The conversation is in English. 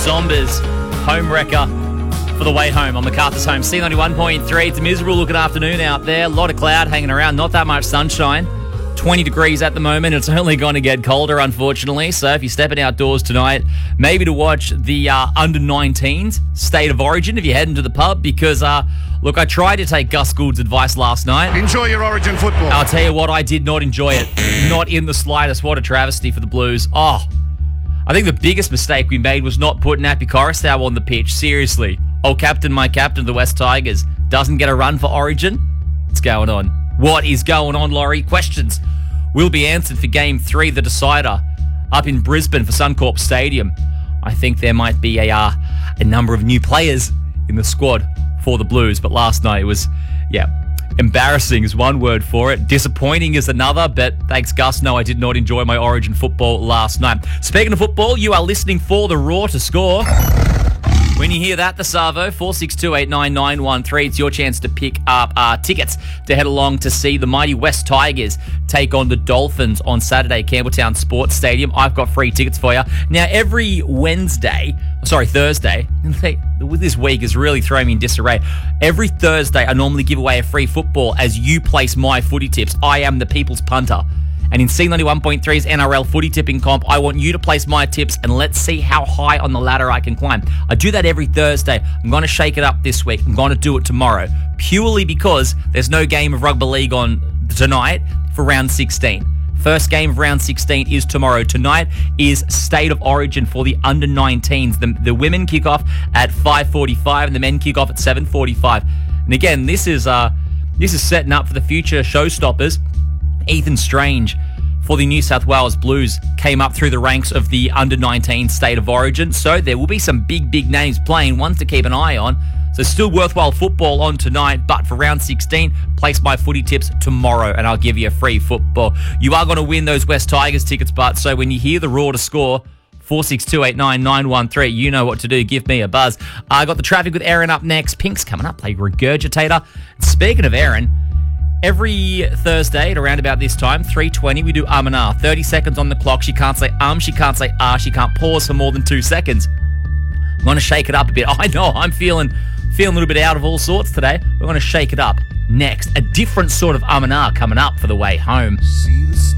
Zombers, home wrecker for the way home on MacArthur's Home. C91.3. It's a miserable looking afternoon out there. A lot of cloud hanging around, not that much sunshine. 20 degrees at the moment. It's only going to get colder, unfortunately. So if you're stepping outdoors tonight, maybe to watch the under-19s State of Origin if you're heading to the pub, because, look, I tried to take Gus Gould's advice last night. Enjoy your Origin football. I'll tell you what, I did not enjoy it. Not in the slightest. What a travesty for the Blues. Oh, I think the biggest mistake we made was not putting Api Koroisau on the pitch. Seriously. Oh, captain, my captain of the West Tigers, doesn't get a run for Origin? What's going on? What is going on, Laurie? Questions will be answered for Game 3, the decider, up in Brisbane for Suncorp Stadium. I think there might be a number of new players in the squad for the Blues, but last night it was, embarrassing is one word for it. Disappointing is another, but thanks, Gus. No, I did not enjoy my Origin football last night. Speaking of football, you are listening for the Raw to score. When you hear that, the Savo, 462899113, it's your chance to pick up tickets to head along to see the mighty West Tigers take on the Dolphins on Saturday, Campbelltown Sports Stadium. I've got free tickets for you. Now, every Thursday, this week is really throwing me in disarray. Every Thursday, I normally give away a free football as you place my footy tips. I am the people's punter. And in C91.3's NRL footy tipping comp, I want you to place my tips and let's see how high on the ladder I can climb. I do that every Thursday. I'm going to shake it up this week. I'm going to do it tomorrow, purely because there's no game of rugby league on tonight for round 16. First game of round 16 is tomorrow. Tonight is State of Origin for the under-19s. The women kick off at 5:45 and the men kick off at 7:45. And again, this is setting up for the future showstoppers. Ethan Strange for the New South Wales Blues came up through the ranks of the under-19 State of Origin. So there will be some big names playing, ones to keep an eye on. So still worthwhile football on tonight, but for round 16, place my footy tips tomorrow and I'll give you a free football. You are going to win those West Tigers tickets, but so when you hear the Raw to score, 462899113, you know what to do. Give me a buzz. I got the traffic with Erin up next. Pink's coming up, play Regurgitator. Speaking of Erin, every Thursday at around about this time, 3:20, we do and ah. 30 seconds on the clock. She can't say she can't say she can't pause for more than 2 seconds. I'm going to shake it up a bit. I know, I'm feeling a little bit out of all sorts today. We're going to shake it up next. A different sort of and ah coming up for the way home.